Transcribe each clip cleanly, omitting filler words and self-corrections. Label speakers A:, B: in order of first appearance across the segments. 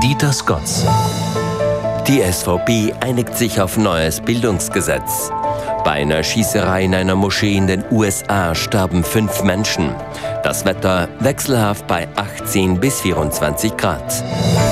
A: Dieter Scotts. Die SVP einigt sich auf neues Bildungsgesetz. Bei einer Schießerei in einer Moschee in den USA starben 5 Menschen. Das Wetter wechselhaft bei 18 bis 24 Grad.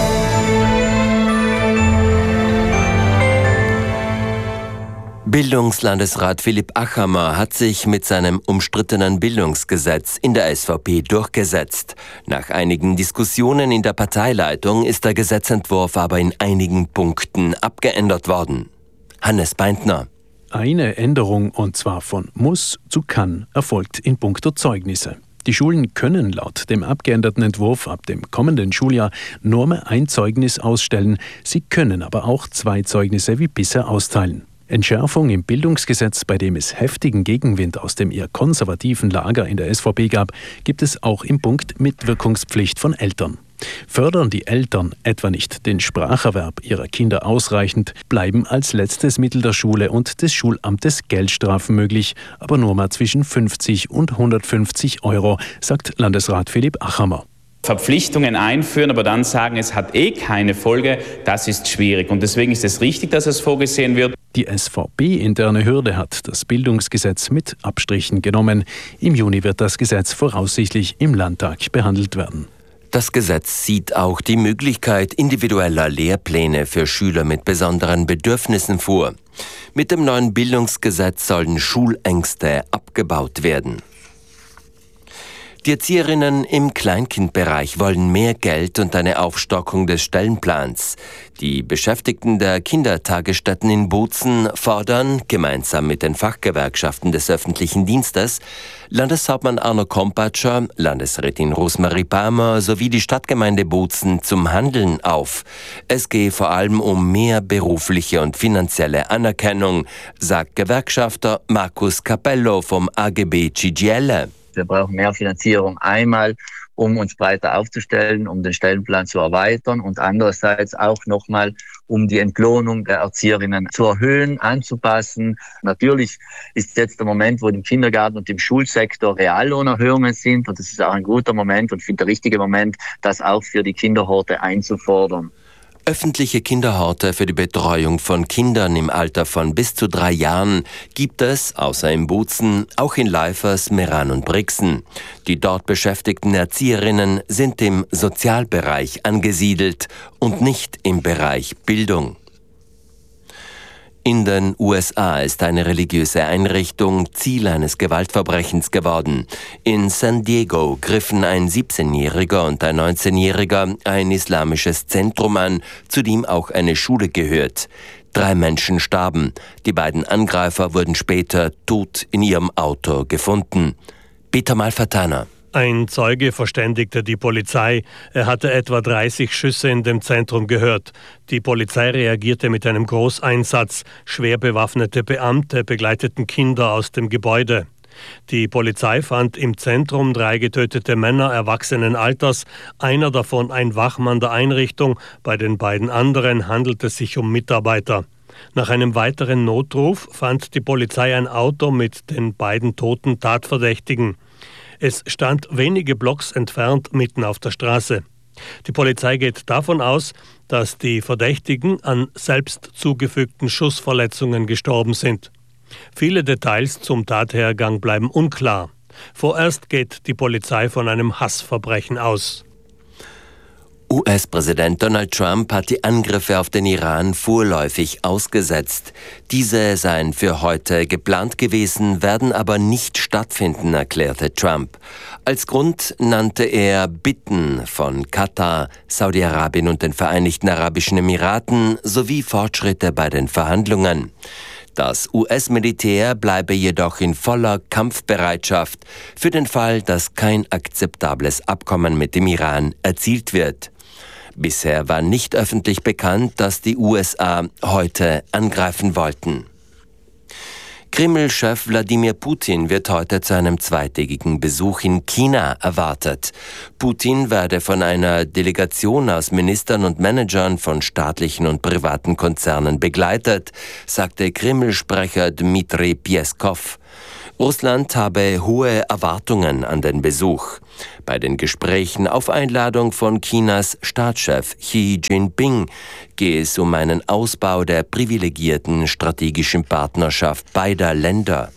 A: Bildungslandesrat Philipp Achammer hat sich mit seinem umstrittenen Bildungsgesetz in der SVP durchgesetzt. Nach einigen Diskussionen in der Parteileitung ist der Gesetzentwurf aber in einigen Punkten abgeändert worden. Hannes Beintner.
B: Eine Änderung, und zwar von muss zu kann, erfolgt in puncto Zeugnisse. Die Schulen können laut dem abgeänderten Entwurf ab dem kommenden Schuljahr nur mehr ein Zeugnis ausstellen. Sie können aber auch 2 Zeugnisse wie bisher austeilen. Entschärfung im Bildungsgesetz, bei dem es heftigen Gegenwind aus dem eher konservativen Lager in der SVP gab, gibt es auch im Punkt Mitwirkungspflicht von Eltern. Fördern die Eltern etwa nicht den Spracherwerb ihrer Kinder ausreichend, bleiben als letztes Mittel der Schule und des Schulamtes Geldstrafen möglich, aber nur mal zwischen 50 und 150 €, sagt Landesrat Philipp Achammer.
C: Verpflichtungen einführen, aber dann sagen, es hat keine Folge, das ist schwierig. Und deswegen ist es richtig, dass es vorgesehen wird.
B: Die SVP-interne Hürde hat das Bildungsgesetz mit Abstrichen genommen. Im Juni wird das Gesetz voraussichtlich im Landtag behandelt werden.
A: Das Gesetz sieht auch die Möglichkeit individueller Lehrpläne für Schüler mit besonderen Bedürfnissen vor. Mit dem neuen Bildungsgesetz sollen Schulängste abgebaut werden. Die Erzieherinnen im Kleinkindbereich wollen mehr Geld und eine Aufstockung des Stellenplans. Die Beschäftigten der Kindertagesstätten in Bozen fordern, gemeinsam mit den Fachgewerkschaften des öffentlichen Dienstes, Landeshauptmann Arno Kompatscher, Landesrätin Rosmarie Palmer sowie die Stadtgemeinde Bozen zum Handeln auf. Es gehe vor allem um mehr berufliche und finanzielle Anerkennung, sagt Gewerkschafter Markus Capello vom AGB CGL.
D: Wir brauchen mehr Finanzierung einmal, um uns breiter aufzustellen, um den Stellenplan zu erweitern und andererseits auch nochmal, um die Entlohnung der Erzieherinnen zu erhöhen, anzupassen. Natürlich ist jetzt der Moment, wo im Kindergarten und im Schulsektor Reallohnerhöhungen sind und das ist auch ein guter Moment und ich finde der richtige Moment, das auch für die Kinderhorte einzufordern.
A: Öffentliche Kinderhorte für die Betreuung von Kindern im Alter von bis zu 3 Jahren gibt es, außer in Bozen, auch in Leifers, Meran und Brixen. Die dort beschäftigten Erzieherinnen sind im Sozialbereich angesiedelt und nicht im Bereich Bildung. In den USA ist eine religiöse Einrichtung Ziel eines Gewaltverbrechens geworden. In San Diego griffen ein 17-Jähriger und ein 19-Jähriger ein islamisches Zentrum an, zu dem auch eine Schule gehört. 3 Menschen starben. Die beiden Angreifer wurden später tot in ihrem Auto gefunden. Peter Malfatana.
E: Ein Zeuge verständigte die Polizei. Er hatte etwa 30 Schüsse in dem Zentrum gehört. Die Polizei reagierte mit einem Großeinsatz. Schwer bewaffnete Beamte begleiteten Kinder aus dem Gebäude. Die Polizei fand im Zentrum 3 getötete Männer erwachsenen Alters, einer davon ein Wachmann der Einrichtung, bei den beiden anderen handelt es sich um Mitarbeiter. Nach einem weiteren Notruf fand die Polizei ein Auto mit den beiden toten Tatverdächtigen. Es stand wenige Blocks entfernt mitten auf der Straße. Die Polizei geht davon aus, dass die Verdächtigen an selbst zugefügten Schussverletzungen gestorben sind. Viele Details zum Tathergang bleiben unklar. Vorerst geht die Polizei von einem Hassverbrechen aus.
A: US-Präsident Donald Trump hat die Angriffe auf den Iran vorläufig ausgesetzt. Diese seien für heute geplant gewesen, werden aber nicht stattfinden, erklärte Trump. Als Grund nannte er Bitten von Katar, Saudi-Arabien und den Vereinigten Arabischen Emiraten sowie Fortschritte bei den Verhandlungen. Das US-Militär bleibe jedoch in voller Kampfbereitschaft für den Fall, dass kein akzeptables Abkommen mit dem Iran erzielt wird. Bisher war nicht öffentlich bekannt, dass die USA heute angreifen wollten. Kreml-Chef Wladimir Putin wird heute zu einem zweitägigen Besuch in China erwartet. Putin werde von einer Delegation aus Ministern und Managern von staatlichen und privaten Konzernen begleitet, sagte Kreml-Sprecher Dmitri Peskov. Russland habe hohe Erwartungen an den Besuch. Bei den Gesprächen auf Einladung von Chinas Staatschef Xi Jinping gehe es um einen Ausbau der privilegierten strategischen Partnerschaft beider Länder.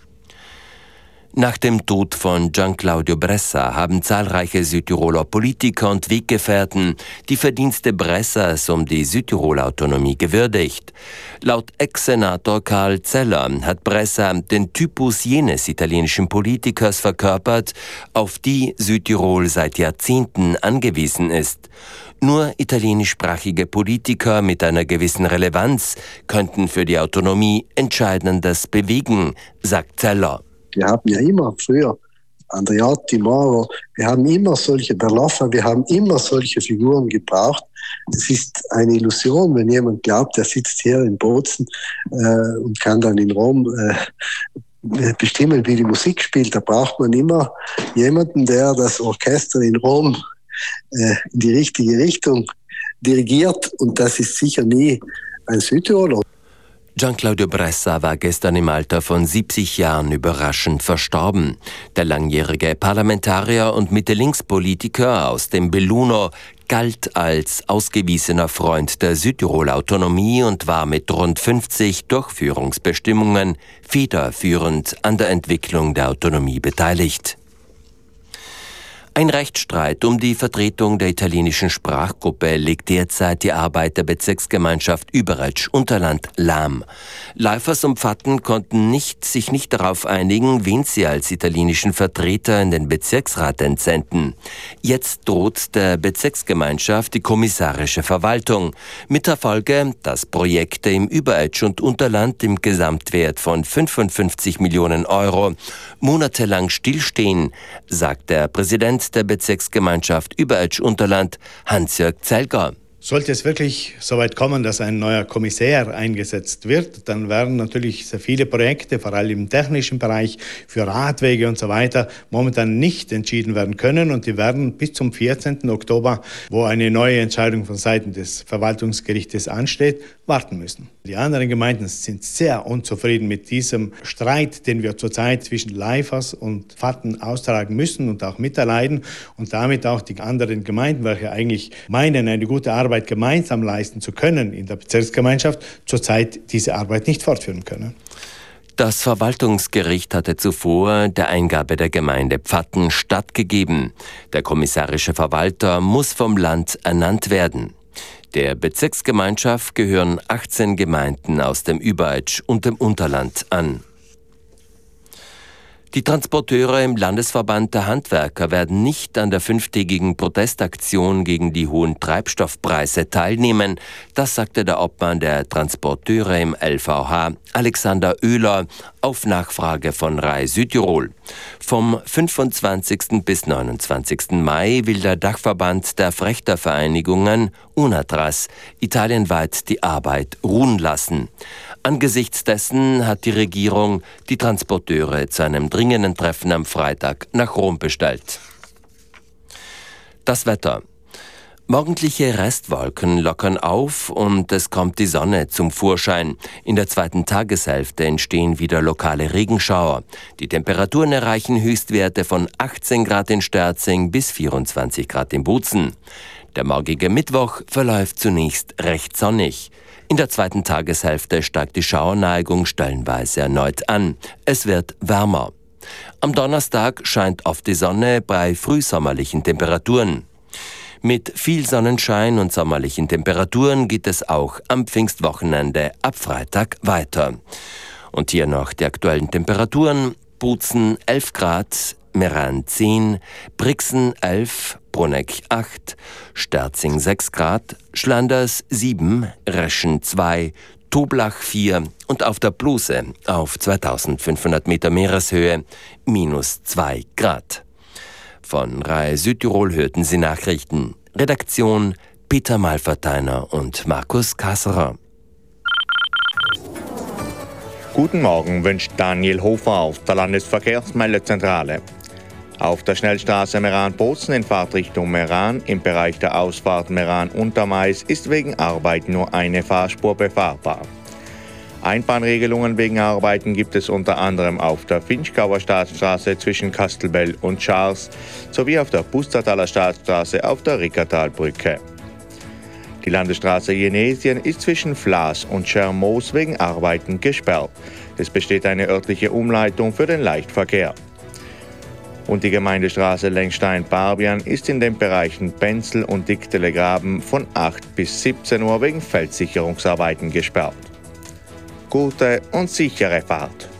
A: Nach dem Tod von Gianclaudio Bressa haben zahlreiche Südtiroler Politiker und Weggefährten die Verdienste Bressas um die Südtiroler Autonomie gewürdigt. Laut Ex-Senator Karl Zeller hat Bressa den Typus jenes italienischen Politikers verkörpert, auf die Südtirol seit Jahrzehnten angewiesen ist. Nur italienischsprachige Politiker mit einer gewissen Relevanz könnten für die Autonomie Entscheidendes bewegen, sagt Zeller.
F: Wir haben ja immer früher Andreotti, Moro, wir haben immer solche Berloffa, wir haben immer solche Figuren gebraucht. Es ist eine Illusion, wenn jemand glaubt, er sitzt hier in Bozen und kann dann in Rom bestimmen, wie die Musik spielt. Da braucht man immer jemanden, der das Orchester in Rom in die richtige Richtung dirigiert, und das ist sicher nie ein Südtiroler.
A: Gianclaudio Bressa war gestern im Alter von 70 Jahren überraschend verstorben. Der langjährige Parlamentarier und Mitte-Links-Politiker aus dem Belluno galt als ausgewiesener Freund der Südtiroler Autonomie und war mit rund 50 Durchführungsbestimmungen federführend an der Entwicklung der Autonomie beteiligt. Ein Rechtsstreit um die Vertretung der italienischen Sprachgruppe legt derzeit die Arbeit der Bezirksgemeinschaft Überetsch-Unterland lahm. Leifers und Pfatten konnten sich nicht darauf einigen, wen sie als italienischen Vertreter in den Bezirksrat entsenden. Jetzt droht der Bezirksgemeinschaft die kommissarische Verwaltung. Mit der Folge, dass Projekte im Überetsch und Unterland im Gesamtwert von 55 Millionen Euro monatelang stillstehen, sagt der Präsident der Bezirksgemeinschaft Überetsch-Unterland, Hans-Jörg Zelger.
G: Sollte es wirklich so weit kommen, dass ein neuer Kommissär eingesetzt wird, dann werden natürlich sehr viele Projekte, vor allem im technischen Bereich, für Radwege und so weiter, momentan nicht entschieden werden können. Und die werden bis zum 14. Oktober, wo eine neue Entscheidung von Seiten des Verwaltungsgerichtes ansteht, warten müssen. Die anderen Gemeinden sind sehr unzufrieden mit diesem Streit, den wir zurzeit zwischen Leifers und Pfatten austragen müssen und auch miterleiden. Und damit auch die anderen Gemeinden, welche eigentlich meinen, eine gute Arbeit gemeinsam leisten zu können in der Bezirksgemeinschaft, zurzeit diese Arbeit nicht fortführen können.
A: Das Verwaltungsgericht hatte zuvor der Eingabe der Gemeinde Pfatten stattgegeben. Der kommissarische Verwalter muss vom Land ernannt werden. Der Bezirksgemeinschaft gehören 18 Gemeinden aus dem Überetsch und dem Unterland an. Die Transporteure im Landesverband der Handwerker werden nicht an der 5-tägigen Protestaktion gegen die hohen Treibstoffpreise teilnehmen. Das sagte der Obmann der Transporteure im LVH, Alexander Oehler, auf Nachfrage von RAI Südtirol. Vom 25. bis 29. Mai will der Dachverband der Frechtervereinigungen, UNATRAS, italienweit die Arbeit ruhen lassen. Angesichts dessen hat die Regierung die Transporteure zu einem dringenden Treffen am Freitag nach Rom bestellt. Das Wetter. Morgendliche Restwolken lockern auf und es kommt die Sonne zum Vorschein. In der zweiten Tageshälfte entstehen wieder lokale Regenschauer. Die Temperaturen erreichen Höchstwerte von 18 Grad in Sterzing bis 24 Grad in Bozen. Der morgige Mittwoch verläuft zunächst recht sonnig. In der zweiten Tageshälfte steigt die Schauerneigung stellenweise erneut an. Es wird wärmer. Am Donnerstag scheint oft die Sonne bei frühsommerlichen Temperaturen. Mit viel Sonnenschein und sommerlichen Temperaturen geht es auch am Pfingstwochenende ab Freitag weiter. Und hier noch die aktuellen Temperaturen. Bozen 11 Grad, Meran 10, Brixen 11, Bruneck 8, Sterzing 6 Grad, Schlanders 7, Reschen 2, Toblach 4 und auf der Bluse auf 2500 Meter Meereshöhe -2 Grad. Von RAI Südtirol hörten Sie Nachrichten. Redaktion Peter Malverteiner und Markus Kasserer.
H: Guten Morgen wünscht Daniel Hofer auf der Landesverkehrsmeldezentrale. Auf der Schnellstraße Meran-Bozen in Fahrtrichtung Meran im Bereich der Ausfahrt Meran-Untermais ist wegen Arbeit nur eine Fahrspur befahrbar. Einbahnregelungen wegen Arbeiten gibt es unter anderem auf der Finchgauer Staatsstraße zwischen Kastelbell und Charles sowie auf der Pustertaler Staatsstraße auf der Rickertalbrücke. Die Landesstraße Jenesien ist zwischen Flaas und Schermoos wegen Arbeiten gesperrt. Es besteht eine örtliche Umleitung für den Leichtverkehr. Und die Gemeindestraße Lengstein-Barbian ist in den Bereichen Benzel und Dichtele-Graben von 8 bis 17 Uhr wegen Feldsicherungsarbeiten gesperrt. Gute und sichere Fahrt.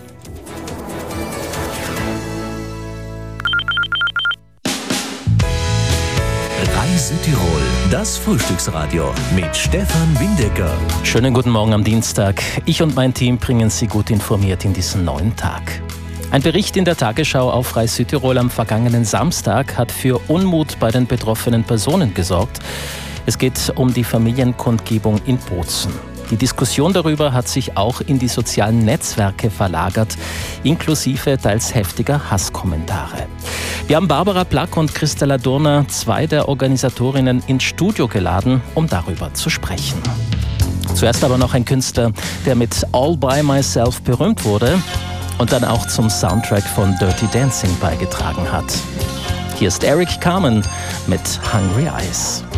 I: Reise Tirol, das Frühstücksradio mit Stefan Windecker.
J: Schönen guten Morgen am Dienstag. Ich und mein Team bringen Sie gut informiert in diesen neuen Tag. Ein Bericht in der Tagesschau auf Reis Südtirol am vergangenen Samstag hat für Unmut bei den betroffenen Personen gesorgt. Es geht um die Familienkundgebung in Bozen. Die Diskussion darüber hat sich auch in die sozialen Netzwerke verlagert, inklusive teils heftiger Hasskommentare. Wir haben Barbara Plack und Christella Durner, zwei der Organisatorinnen, ins Studio geladen, um darüber zu sprechen. Zuerst aber noch ein Künstler, der mit All By Myself berühmt wurde und dann auch zum Soundtrack von Dirty Dancing beigetragen hat. Hier ist Eric Carmen mit Hungry Eyes.